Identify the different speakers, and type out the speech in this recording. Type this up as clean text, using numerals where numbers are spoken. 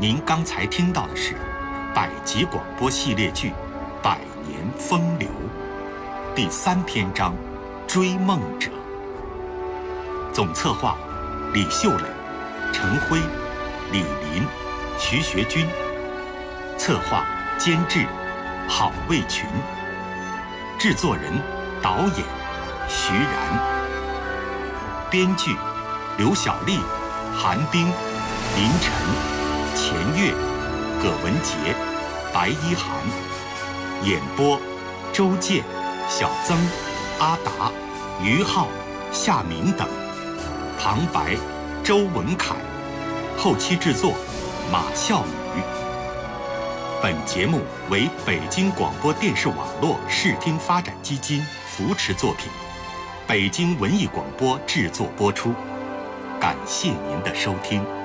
Speaker 1: 您刚才听到的是百集广播系列剧《百年风流》第3篇章《追梦者》。总策划李秀磊、陈辉、李林、徐学军。策划监制郝卫群。制作人导演徐然。编剧刘小丽、韩冰、林晨、钱月、葛文杰、白一涵。演播周健、小曾、阿达、于浩、夏明等。旁白周文凯。后期制作马笑宇。本节目为北京广播电视网络视听发展基金扶持作品，北京文艺广播制作播出。感谢您的收听。